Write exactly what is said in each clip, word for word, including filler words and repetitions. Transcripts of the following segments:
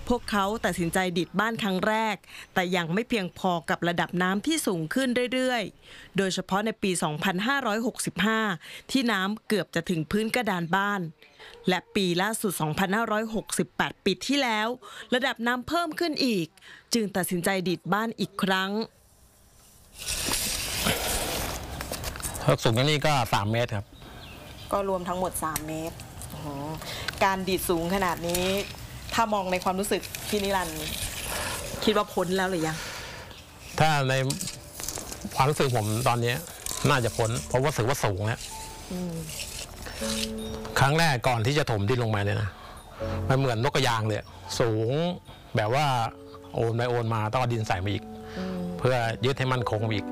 พวกเขาตัดสินใจดิดบ้านครั้งแรกแต่ยังไม่เพียงพอกับระดับน้ำที่สูงขึ้นเรื่อยๆโดยเฉพาะในปี สองพันห้าร้อยหกสิบห้า ที่น้ำเกือบจะถึงพื้นกระดานบ้านและปีล่าสุด สองพันห้าร้อยหกสิบแปด ปีที่แล้วระดับน้ำเพิ่มขึ้นอีกจึงตัดสินใจดิดบ้านอีกครั้งสูงตรงนี้ก็สามเมตรครับก็รวมทั้งหมดสามเมตรการดีดสูงขนาดนี้ถ้ามองในความรู้สึกพี่นิรันดร์คิดว่าพ้นแล้วหรือยังถ้าในความรู้สึกผมตอนนี้น่าจะพ้นเพราะว่าถือว่าสูงแล้วครั้งแรกก่อนที่จะถมดินลงมาเนี่ยนะมันเหมือนนกกระยางเลยสูงแบบว่าโอนไปโอนมาต้องเอาดินใส่มาอีกเพื่อยึดให้มั่นคงอีก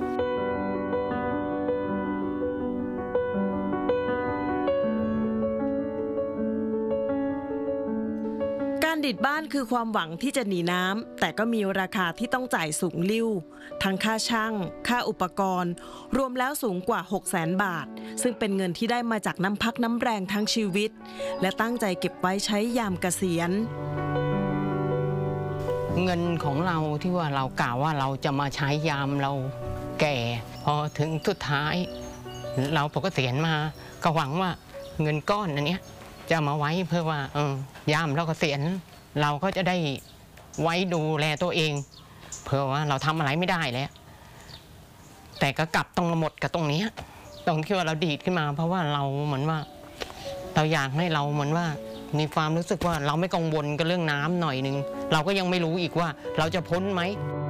การดิดบ้านคือความหวังที่จะหนีน้ำแต่ก็มีราคาที่ต้องจ่ายสูงลิ่วทั้งค่าช่างค่าอุปกรณ์รวมแล้วสูงกว่า หกแสน บาทซึ่งเป็นเงินที่ได้มาจากน้ำพักน้ำแรงทั้งชีวิตและตั้งใจเก็บไว้ใช้ยามเกษียณเงินของเราที่ว่าเรากล่าวว่าเราจะมาใช้ยามเราแก่พอถึงสุดท้ายเราปกเกษียณมาก็หวังว่าเงินก้อนอันนี้จะมาไว้เพื่อว่าเออยามเราเกษียณเราก็จะได้ไว้ดูแลตัวเองเพื่อว่าเราทำอะไรไม่ได้แล้วแต่ก็กลับต้องหมดกับตรงนี้ตรงที่ว่าเราดีดขึ้นมาเพราะว่าเราเหมือนว่าเราอยากให้เราเหมือนว่ามีความรู้สึกว่าเราไม่กังวลกับเรื่องน้ำหน่อยนึงเราก็ยังไม่รู้อีกว่าเราจะพ้นไหม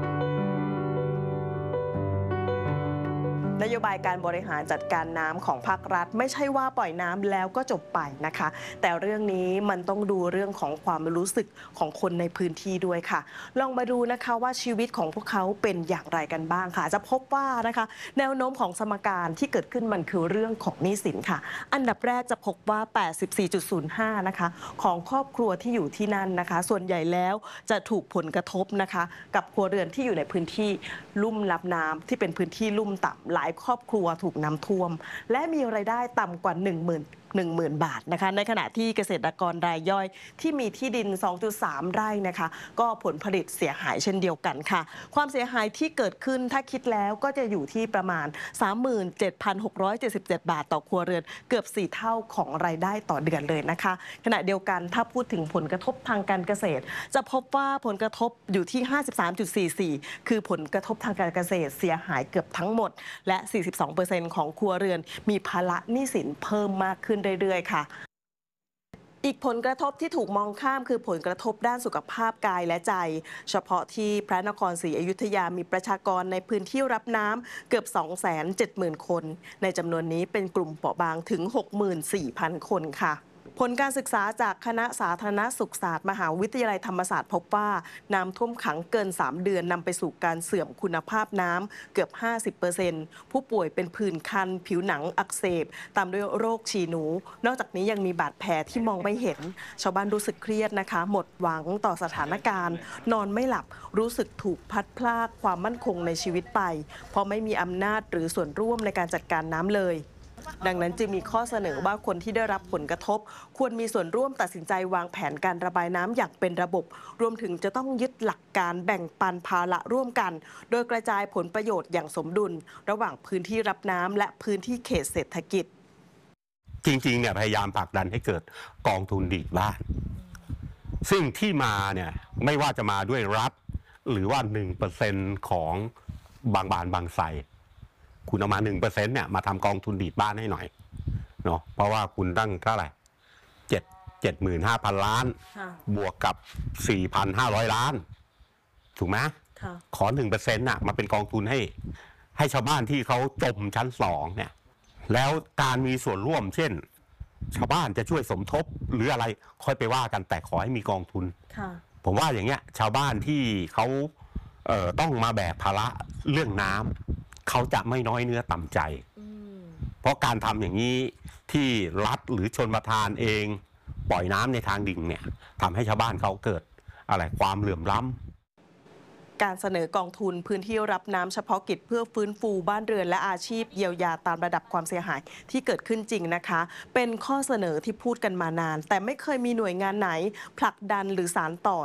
นโยบายการบริหารจัดการน้ำของภาครัฐไม่ใช่ว่าปล่อยน้ำแล้วก็จบไปนะคะแต่เรื่องนี้มันต้องดูเรื่องของความรู้สึกของคนในพื้นที่ด้วยค่ะลองมาดูนะคะว่าชีวิตของพวกเขาเป็นอย่างไรกันบ้างค่ะจะพบว่านะคะแนวโน้มของสมการที่เกิดขึ้นมันคือเรื่องของหนี้สินค่ะอันดับแรกจะพบว่า แปดสิบสี่จุดศูนย์ห้า นะคะของครอบครัวที่อยู่ที่นั่นนะคะส่วนใหญ่แล้วจะถูกผลกระทบนะคะกับครัวเรือนที่อยู่ในพื้นที่ลุ่มรับน้ำที่เป็นพื้นที่ลุ่มต่ำหลายครอบครัวถูกน้ำท่วมและมีรายได้ต่ำกว่า หนึ่งหมื่น หนึ่งหมื่น บาทนะคะในขณะที่เกษตรกรรายย่อยที่มีที่ดิน สองจุดสาม ไร่นะคะก็ผลผลิตเสียหายเช่นเดียวกันค่ะความเสียหายที่เกิดขึ้นถ้าคิดแล้วก็จะอยู่ที่ประมาณ สามหมื่นเจ็ดพันหกร้อยเจ็ดสิบเจ็ด บาทต่อครัวเรือนเกือบสี่เท่าของรายได้ต่อเดือนเลยนะคะขณะเดียวกันถ้าพูดถึงผลกระทบทางการเกษตรจะพบว่าผลกระทบอยู่ที่ ห้าสิบสามจุดสี่สี่ คือผลกระทบทางการเกษตรเสียหายเกือบทั้งหมดและ สี่สิบสองเปอร์เซ็นต์ ของครัวเรือนมีภาระหนี้สินเพิ่มมากขึ้นเรื่อยๆค่ะอีกผลกระทบที่ถูกมองข้ามคือผลกระทบด้านสุขภาพกายและใจเฉพาะที่พระนครศรีอยุธยามีประชากรในพื้นที่รับน้ำเกือบ สองแสนเจ็ดหมื่น คนในจำนวนนี้เป็นกลุ่มเปราะบางถึง หกหมื่นสี่พัน คนค่ะผลการศึกษาจากคณะสาธารณสุขศาสตร์มหาวิทยาลัยธรรมศาสตร์พบว่าน้ำท่วมขังเกินสามเดือนนำไปสู่การเสื่อมคุณภาพน้ำเกือบ ห้าสิบเปอร์เซ็นต์ ผู้ป่วยเป็นผื่นคันผิวหนังอักเสบตามด้วยโรคฉี่หนูนอกจากนี้ยังมีบาดแผลที่มองไม่เห็นชาวบ้านรู้สึกเครียดนะคะหมดหวังต่อสถานการณ์นอนไม่หลับรู้สึกถูกพัดพรากความมั่นคงในชีวิตไปเพราะไม่มีอำนาจหรือส่วนร่วมในการจัดการน้ำเลยดังนั้นจึงมีข้อเสนอว่าคนที่ได้รับผลกระทบควรมีส่วนร่วมตัดสินใจวางแผนการระบายน้ำอย่างเป็นระบบรวมถึงจะต้องยึดหลักการแบ่งปันภาระร่วมกันโดยกระจายผลประโยชน์อย่างสมดุลระหว่างพื้นที่รับน้ำและพื้นที่เขตเศรษฐกิจจริงๆเนี่ยพยายามผลักดันให้เกิดกองทุนดีดบ้านซึ่งที่มาเนี่ยไม่ว่าจะมาด้วยรัฐหรือว่า หนึ่งเปอร์เซ็นต์ ของบางบานบางไทรคุณเอามา หนึ่งเปอร์เซ็นต์ เนี่ยมาทำกองทุนดีดบ้านให้หน่อยเนาะเพราะว่าคุณตั้งเท่าไหร่เจ็ด เจ็ดหมื่นห้าพัน ล้านบวกกับ สี่พันห้าร้อย ล้านถูกไหมขอ หนึ่งเปอร์เซ็นต์ น่ะมาเป็นกองทุนให้ให้ชาวบ้านที่เขาจมชั้นสองเนี่ยแล้วการมีส่วนร่วมเช่นชาวบ้านจะช่วยสมทบหรืออะไรค่อยไปว่ากันแต่ขอให้มีกองทุนผมว่าอย่างเงี้ยชาวบ้านที่เขาเอ่อต้องมาแบกภาระเรื่องน้ำเขาจะไม่น้อยเนื้อต่ำใจเพราะการทำอย่างนี้ที่รัฐหรือชนประทานเองปล่อยน้ำในทางดิ่งเนี่ยทำให้ชาวบ้านเขาเกิดอะไรความเหลื่อมล้ำการเสนอกองทุนพื้นที่รับน้ำเฉพาะกิจเพื่อฟื้นฟูบ้านเรือนและอาชีพเยียวยาตามระดับความเสียหายที่เกิดขึ้นจริงนะคะเป็นข้อเสนอที่พูดกันมานานแต่ไม่เคยมีหน่วยงานไหนผลักดันหรือสานต่อ